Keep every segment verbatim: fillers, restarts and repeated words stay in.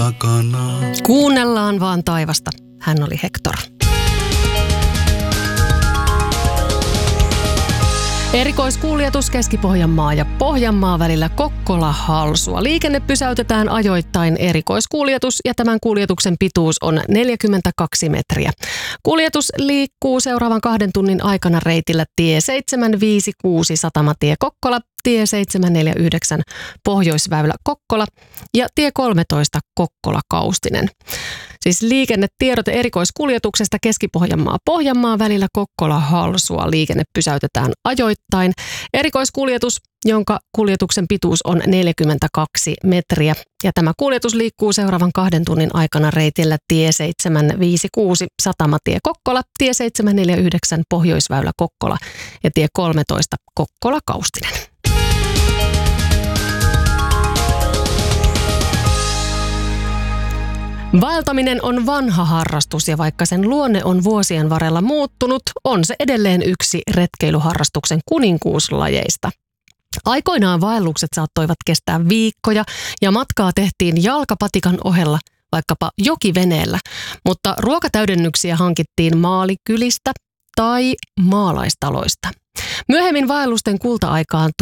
takana. Kuunnellaan vaan taivasta. Hän oli Hector. Erikoiskuljetus Keski-Pohjanmaa ja Pohjanmaa välillä Kokkola-Halsua. Liikenne pysäytetään ajoittain erikoiskuljetus ja tämän kuljetuksen pituus on neljäkymmentäkaksi metriä. Kuljetus liikkuu seuraavan kahden tunnin aikana reitillä tie seitsemän viisi kuusi Satamatie Kokkola, tie seitsemän neljä yhdeksän Pohjoisväylä Kokkola ja tie kolmetoista Kokkola-Kaustinen. Siis liikennetiedote erikoiskuljetuksesta Keski-Pohjanmaa-Pohjanmaa välillä Kokkola-Halsua. Liikenne pysäytetään ajoittain. Erikoiskuljetus, jonka kuljetuksen pituus on neljäkymmentäkaksi metriä. Ja tämä kuljetus liikkuu seuraavan kahden tunnin aikana reitillä tie seitsemän viisi kuusi Satamatie Kokkola, tie seitsemän neljä yhdeksän Pohjoisväylä Kokkola ja tie kolmetoista Kokkola-Kaustinen. Vaeltaminen on vanha harrastus ja vaikka sen luonne on vuosien varrella muuttunut, on se edelleen yksi retkeilyharrastuksen kuninkuuslajeista. Aikoinaan vaellukset saattoivat kestää viikkoja ja matkaa tehtiin jalkapatikan ohella vaikkapa jokiveneellä, mutta ruokatäydennyksiä hankittiin maalikylistä tai maalaistaloista. Myöhemmin vaellusten kulta-aikaan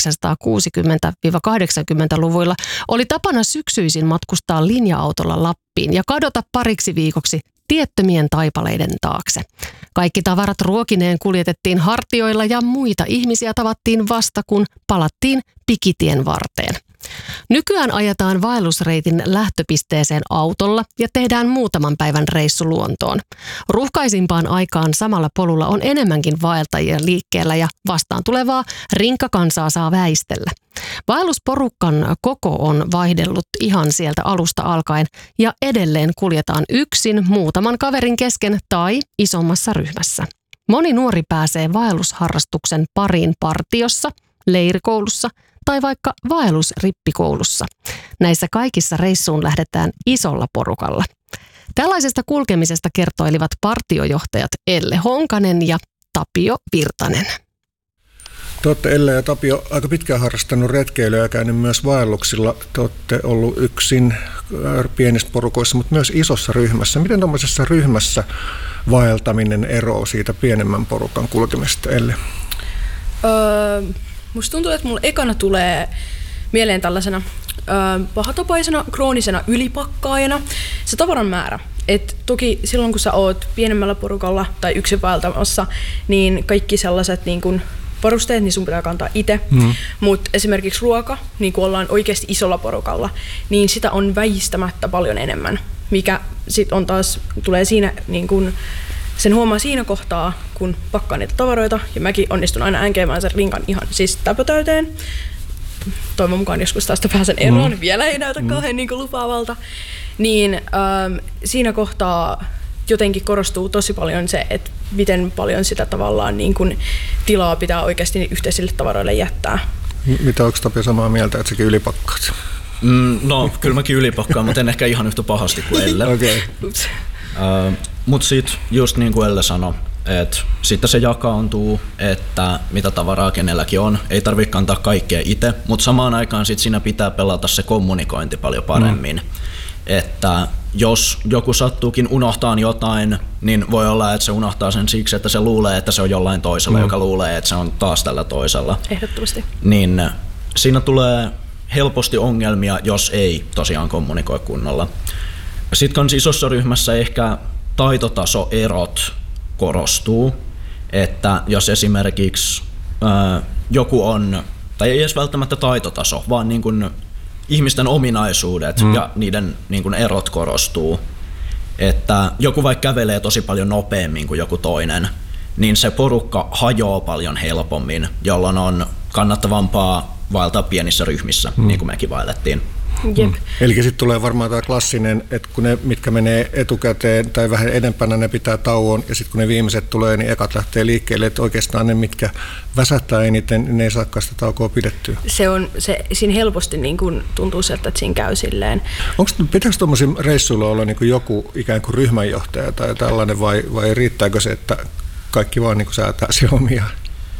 tuhatyhdeksänsataakuusikymmentä–kahdeksankymmentäluvuilla oli tapana syksyisin matkustaa linja-autolla Lappiin ja kadota pariksi viikoksi tiettömien taipaleiden taakse. Kaikki tavarat ruokineen kuljetettiin hartioilla ja muita ihmisiä tavattiin vasta, kun palattiin pikitien varteen. Nykyään ajetaan vaellusreitin lähtöpisteeseen autolla ja tehdään muutaman päivän reissu luontoon. Ruuhkaisimpaan aikaan samalla polulla on enemmänkin vaeltajia liikkeellä ja vastaan tulevaa rinkkakansaa saa väistellä. Vaellusporukan koko on vaihdellut ihan sieltä alusta alkaen ja edelleen kuljetaan yksin muutaman kaverin kesken tai isommassa ryhmässä. Moni nuori pääsee vaellusharrastuksen pariin partiossa, leirikoulussa tai vaikka vaellusrippikoulussa. Näissä kaikissa reissuun lähdetään isolla porukalla. Tällaisesta kulkemisesta kertoilivat partiojohtajat Elle Honkanen ja Tapio Virtanen. Te olette Elle ja Tapio aika pitkään harrastanut retkeilyä ja käynyt myös vaelluksilla. Te olette ollut yksin pienissä porukoissa, mutta myös isossa ryhmässä. Miten tuollaisessa ryhmässä vaeltaminen eroaa siitä pienemmän porukan kulkemista, Elle? Öö, musta tuntuu, että mulla ekana tulee mieleen tällaisena öö, pahatapaisena, kroonisena ylipakkaajana se tavaran määrä. Et toki silloin, kun sä oot pienemmällä porukalla tai yksin vaeltamassa, niin kaikki sellaiset niin kun varusteet, niin sun pitää kantaa itse. Mm. Mutta esimerkiksi ruoka, niin kun ollaan oikeasti isolla porukalla, niin sitä on väistämättä paljon enemmän. Mikä sit on taas, tulee siinä, niin kun, sen huomaa siinä kohtaa, kun pakkaa niitä tavaroita, ja mäkin onnistun aina änkeämään sen rinkan ihan siis täpötäyteen. Toivon mukaan joskus tästä pääsen eroon, mm. vielä ei näytä mm. kauhean niin kuin lupaavalta. Niin ähm, siinä kohtaa jotenkin korostuu tosi paljon se, että miten paljon sitä tavallaan niin kuin tilaa pitää oikeasti yhteisille tavaroille jättää. Mitä, onko Tapio samaa mieltä, että säkin ylipakkaat? Mm, no, kyllä mäkin ylipakkaan, mutta en ehkä ihan yhtä pahasti kuin Elle. Okay. uh, mutta sitten just niin kuin Elle sanoi, että sitten se jakaantuu, että mitä tavaraa kenelläkin on. Ei tarvitse kantaa kaikkea itse, mutta samaan aikaan sit siinä pitää pelata se kommunikointi paljon paremmin. Mm. Että jos joku sattuukin unohtaa jotain, niin voi olla, että se unohtaa sen siksi, että se luulee, että se on jollain toisella, mm. joka luulee, että se on taas tällä toisella. Ehdottomasti. Niin siinä tulee helposti ongelmia, jos ei tosiaan kommunikoi kunnolla. Sitten kans isossa ryhmässä ehkä taitotasoerot korostuu, että jos esimerkiksi ää, joku on, tai ei edes välttämättä taitotaso, vaan niin kuin ihmisten ominaisuudet mm. ja niiden niin kuin erot korostuu. Että joku vaikka kävelee tosi paljon nopeammin kuin joku toinen, niin se porukka hajoaa paljon helpommin, jolloin on kannattavampaa vaeltaa pienissä ryhmissä, mm. niin kuin mekin vaellettiin. Jep. Mm. Eli sitten tulee varmaan tämä klassinen, että kun ne, mitkä menee etukäteen tai vähän edempänä, ne pitää tauon, ja sitten kun ne viimeiset tulee, niin ekat lähtee liikkeelle, että oikeastaan ne, mitkä väsättää eniten, niin ne ei saakaan sitä taukoa pidettyä. Se on, se, siinä helposti niin kun tuntuu sieltä, että siinä käy silleen. Onko, pitääkö tuommoisilla reissuilla olla niin kuin joku ikään kuin ryhmänjohtaja tai tällainen, vai, vai riittääkö se, että kaikki vaan niin kuin säätää se omia?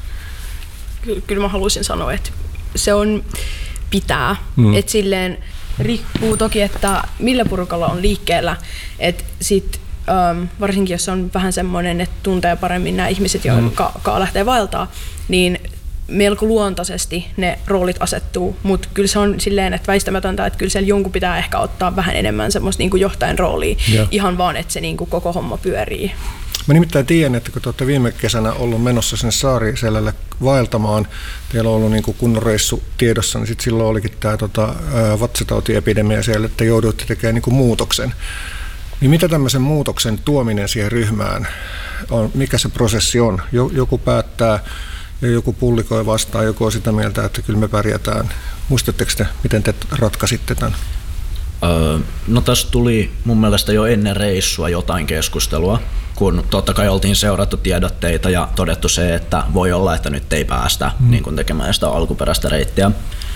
Kyllä, kyllä mä haluaisin sanoa, että se on pitää. Mm. Että silleen riippuu toki, että millä porukalla on liikkeellä. Et sit, um, varsinkin jos on vähän semmoinen, että tuntee paremmin nämä ihmiset, jotka mm. lähtee vaeltaa, niin melko luontaisesti ne roolit asettuu, mutta kyllä se on silleen, että väistämätöntä, että kyllä siellä jonkun pitää ehkä ottaa vähän enemmän semmoista niin kuin johtajan roolia, ja. ihan vaan, että se niin kuin koko homma pyörii. Mä nimittäin tiedän, että kun te olette viime kesänä ollut menossa sinne Saariselälle vaeltamaan, teillä on ollut niin kuin kunnon reissu tiedossa, niin sitten silloin olikin tämä tota, vatsatautiepidemia siellä, että jouduitte tekemään niin kuin muutoksen. Niin mitä tämmöisen muutoksen tuominen siihen ryhmään on, mikä se prosessi on? Joku päättää ja joku pullikoi vastaan, joku on sitä mieltä, että kyllä me pärjätään. Muistatteko te, miten te ratkaisitte tämän? Öö, no tässä tuli mun mielestä jo ennen reissua jotain keskustelua, kun totta kai oltiin seurattu tiedotteita ja todettu se, että voi olla, että nyt ei päästä mm. niin kun tekemään sitä alkuperäistä reittiä.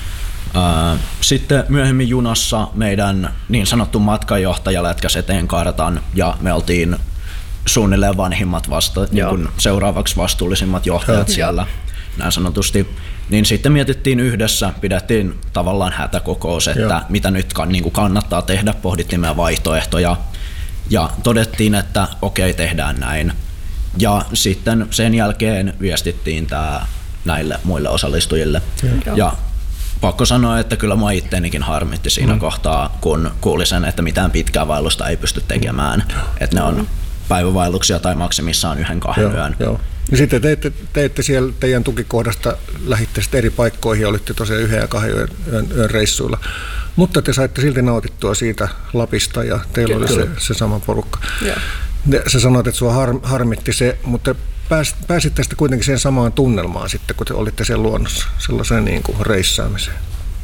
Öö, sitten myöhemmin junassa meidän niin sanottu matkanjohtaja lätkäsi eteen kartan ja me oltiin suunnilleen vanhimmat vasta, niin kun seuraavaksi vastuullisimmat johtajat Joo. siellä, näin sanotusti. Niin sitten mietittiin yhdessä, pidettiin tavallaan hätäkokous, että Joo. mitä nyt niin kuin kannattaa tehdä, pohdittiin meidän vaihtoehtoja ja todettiin, että okei, tehdään näin. Ja sitten sen jälkeen viestittiin tämä näille muille osallistujille. Joo. Ja pakko sanoa, että kyllä mua itteenikin harmitti siinä mm. kohtaa, kun kuulin sen, että mitään pitkää vaellusta ei pysty tekemään. Mm. Että ne on päivävaelluksia tai maksimissaan yhden kahden Joo, yön. Jo. Ja sitten teitte, teitte siellä teidän tukikohdasta, lähditte sitten eri paikkoihin ja olitte tosiaan yhden ja kahden yön, yön, yön reissuilla. Mutta te saitte silti nautittua siitä Lapista ja teillä Kyllä. oli se, se sama porukka. Joo. Sä sanoit, että sua har, harmitti se, mutta pääs, pääsitte sitten kuitenkin siihen samaan tunnelmaan sitten, kun te olitte siellä luonnossa, sellaiseen niin kuin reissaamiseen.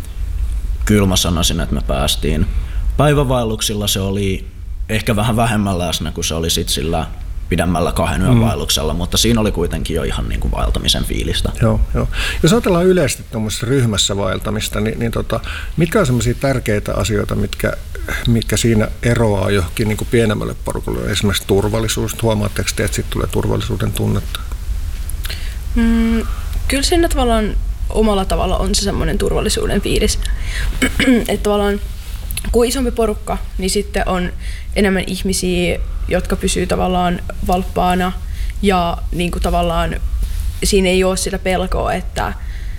Kyllä mä sanoisin, että me päästiin. Päivävaelluksilla se oli ehkä vähän vähemmän läsnä kuin se oli sit sillä pidemmällä kahden yön mm. vaelluksella, mutta siinä oli kuitenkin jo ihan niin kuin vaeltamisen fiilistä. Joo, joo. Jos ajatellaan yleisesti tuommoisessa ryhmässä vaeltamista, niin, niin tota, mitkä on sellaisia tärkeitä asioita, mitkä, mitkä siinä eroaa johonkin niin kuin pienemmälle porukalle? Esimerkiksi turvallisuus. Huomaatteko te, että siitä tulee turvallisuuden tunnetta? Mm, kyllä siinä tavallaan omalla tavalla on se semmoinen turvallisuuden fiilis. Että tavallaan kun isompi porukka, niin sitten on enemmän ihmisiä, jotka pysyy tavallaan valppaana ja niin kuin tavallaan siinä ei ole sitä pelkoa, että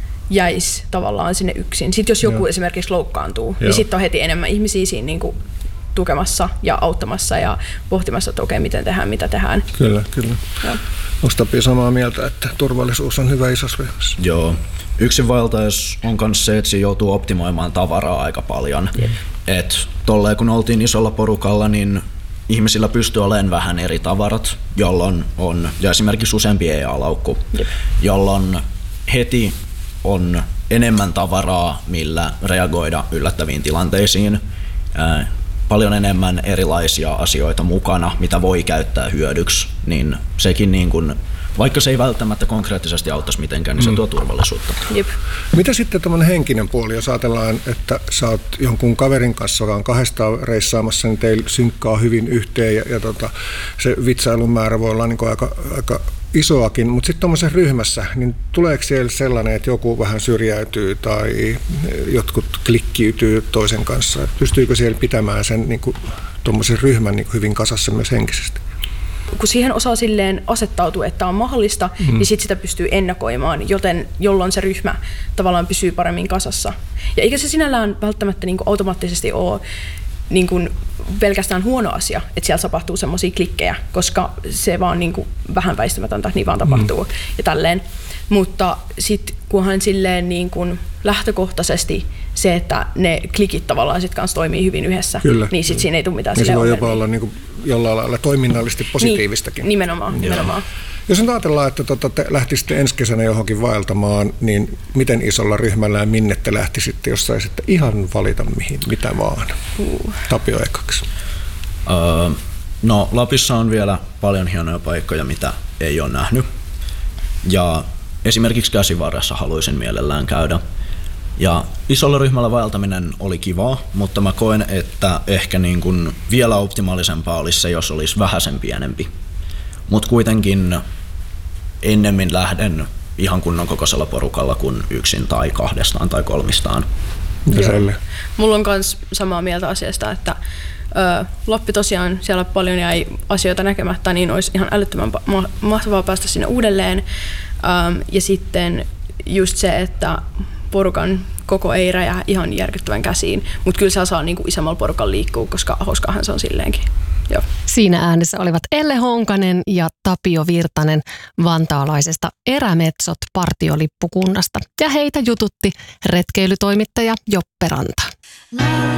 jäisi tavallaan sinne yksin. Sitten jos joku Joo. esimerkiksi loukkaantuu, Joo. niin sitten on heti enemmän ihmisiä siinä niin kuin tukemassa ja auttamassa ja pohtimassa, että okei, miten tehdään, mitä tehdään. Kyllä, kyllä. Onko Tapio samaa mieltä, että turvallisuus on hyvä isossa ryhmässä? Joo. Yksin vaeltaessa on myös se, että siinä joutuu optimoimaan tavaraa aika paljon. Yep. Et tolleen kun oltiin isolla porukalla, niin ihmisillä pystyy olemaan vähän eri tavarat, jolloin on, ja esimerkiksi useampi E A-laukku, yep. jolloin heti on enemmän tavaraa, millä reagoida yllättäviin tilanteisiin. Ää, paljon enemmän erilaisia asioita mukana, mitä voi käyttää hyödyksi, niin sekin niin kuin vaikka se ei välttämättä konkreettisesti auttaisi mitenkään, niin se mm. tuo turvallisuutta. Jep. Mitä sitten tämmöinen henkinen puoli, jos ajatellaan, että sä oot jonkun kaverin kanssa, joka on kahdestaan reissaamassa, niin teillä synkkaa hyvin yhteen ja, ja tota, se vitsailun määrä voi olla niin kuin aika, aika isoakin, mutta sitten tuommoisessa ryhmässä, niin tuleeko siellä sellainen, että joku vähän syrjäytyy tai jotkut klikkiytyy toisen kanssa? Pystyykö siellä pitämään sen niin kuin, tuommoisen ryhmän niin kuin hyvin kasassa myös henkisesti? Kun siihen osaa silleen asettautua, että on mahdollista, mm. niin sit sitä pystyy ennakoimaan, joten jolloin se ryhmä tavallaan pysyy paremmin kasassa. Ja eikä se sinällään välttämättä niin kuin automaattisesti ole niin kuin pelkästään huono asia, että siellä tapahtuu semmoisia klikkejä, koska se vaan niin kuin vähän väistämätöntä, niin vaan tapahtuu mm. ja tälleen. Mutta sitten kunhan silleen niin kuin lähtökohtaisesti se, että ne klikit tavallaan sit kanssa toimii hyvin yhdessä, Kyllä. niin sitten siinä ei tule mitään silleen ongelmia. Se voi jopa olla niin kuin jollain lailla toiminnallisesti positiivistakin. Niin, nimenomaan, nimenomaan. Jos nyt ajatellaan, että tota, te lähtisitte ensi kesänä johonkin vaeltamaan, niin miten isolla ryhmällä ja minne te lähtisitte, jos saisitte ihan valita mihin, mitä vaan? Uh. Tapio ekaksi. Uh, no Lapissa on vielä paljon hienoja paikkoja, mitä ei ole nähnyt. Ja esimerkiksi Käsivarressa haluaisin mielellään käydä. Ja isolla ryhmällä vaeltaminen oli kivaa, mutta mä koen, että ehkä niin kuin vielä optimaalisempaa olisi se, jos olisi vähäsen pienempi. Mutta kuitenkin ennemmin lähden ihan kunnon kokoisella porukalla kuin yksin tai kahdestaan tai kolmistaan. Joo. Mulla on myös samaa mieltä asiasta, että ö, Lappi tosiaan siellä paljon jäi asioita näkemättä, niin olisi ihan älyttömän ma- mahtavaa päästä sinne uudelleen. Ö, ja sitten just se, että porukan koko ei räjähä ihan järkyttävän käsiin, mutta kyllä se saa niinku isommalla porukan liikkuu, koska hauskaahan se on silleenkin. Joo. Siinä äänessä olivat Elle Honkanen ja Tapio Virtanen vantaalaisesta Erämetsot partiolippukunnasta. Ja heitä jututti retkeilytoimittaja Joppe Ranta.